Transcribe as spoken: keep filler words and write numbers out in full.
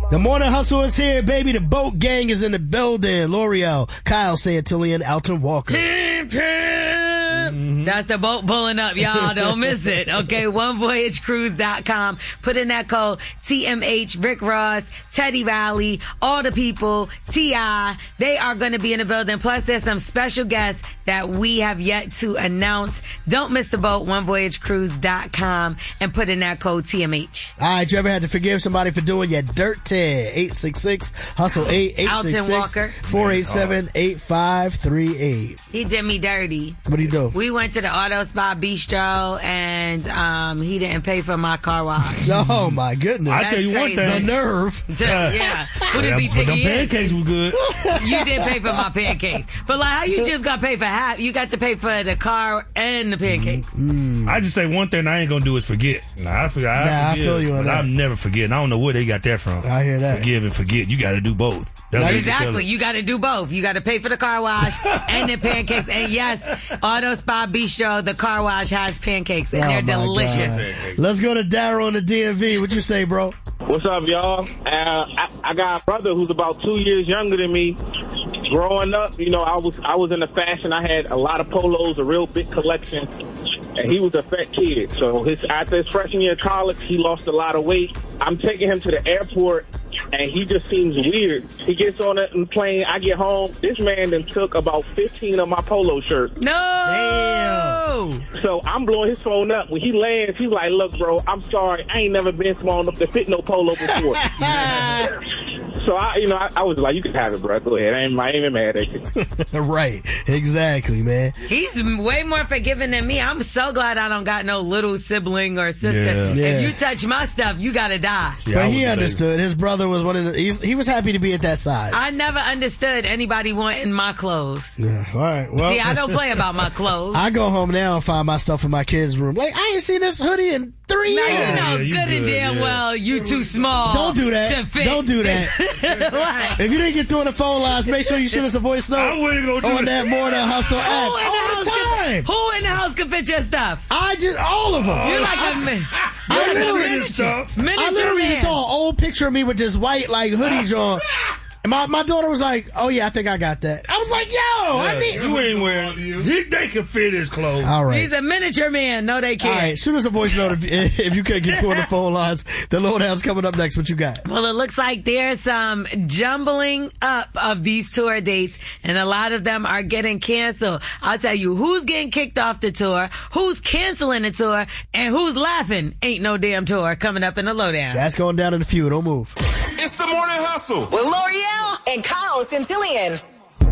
The Morning Hustle is here, baby. The boat gang is in the building. L'Oreal, Kyle Santillan, Alton Walker. Mm-hmm. That's the boat pulling up, y'all. Don't miss it. Okay, one voyage cruise dot com. Put in that code T M H, Rick Ross, Teddy Riley, all the people, T I. They are going to be in the building. Plus, there's some special guests that we have yet to announce. Don't miss the boat, one voyage cruise dot com, and put in that code T M H. All right, you ever had to forgive somebody for doing your dirty? eight six six, hustle eight, eight six six, four eight seven, eight five three eight. He did me dirty. What did he do? We went to the Auto Spa Bistro, and um, he didn't pay for my car wash. Oh, my goodness. I tell you one thing. The nerve. Yeah. What does he But think them he is? pancakes were good. You didn't pay for my pancakes. But like, how you just got to pay for half? You got to pay for the car and the pancakes. Mm. I just say one thing I ain't gonna do is forget. Nah, I forget. I, Nah, I forgive, feel you on but that. I'm never forgetting. I don't know where they got that from. I hear that. Forgive and forget. You got to do both. That's what you can tell Exactly. them. You got to do both. You got to pay for the car wash and the pancakes. And yes, Auto Spa Bistro, the car wash has pancakes, and Oh, they're my delicious. God. Let's go to Daryl in the D M V. What you say, bro? What's up, y'all? Uh, I, I got a brother who's about two years younger than me. Growing up, you know, I was I was into fashion. I had a lot of polos, a real big collection, and he was a fat kid. So his after his freshman year of college, he lost a lot of weight. I'm taking him to the airport, and he just seems weird. He gets on the plane. I get home. This man then took about fifteen of my polo shirts. No! Damn. So I'm blowing his phone up. When he lands, he's like, look, bro, I'm sorry. I ain't never been small enough to fit no polo before. So, I, you know, I, I was like, you can have it, bro. Go ahead. I ain't, I ain't even mad at you. Right. Exactly, man. He's way more forgiving than me. I'm so glad I don't got no little sibling or sister. Yeah. Yeah. If you touch my stuff, you gotta die. Yeah, I But was he the understood. His brother was one of the, he's, he was happy to be at that size. I never understood anybody wanting my clothes. Yeah. All right. Well, See, I don't play about my clothes. I go home now and find my stuff in my kids' room. Like, I ain't seen this hoodie in three Now years. you know yeah, you good and good, damn yeah. well you too small. Don't do to that. fit. Don't do that. What? If you didn't get through on the phone lines, make sure you shoot us a voice note I wouldn't go do on that. that Morning Hustle app Who in the all house the can- time. Who in the house can fit your stuff? I just, all of them. You're like a man. I You're like a literally- miniature, stuff. miniature I literally man. just saw an old picture of me with this white, like, hoodie on. And my, my daughter was like, oh, yeah, I think I got that. I was like, yo, I Yeah, need... you ain't wearing. He, they can fit his clothes. All right. He's a miniature man. No, they All can't. right, shoot us a voice note if, if you can't get through on the phone lines. The lowdown's coming up next. What you got? Well, it looks like there's some jumbling up of these tour dates, and a lot of them are getting canceled. I'll tell you who's getting kicked off the tour, who's canceling the tour, and who's laughing. Ain't no damn tour coming up in the lowdown. That's going down in the few. Don't move. It's the Morning Hustle with L'Oreal and Kyle Santillan.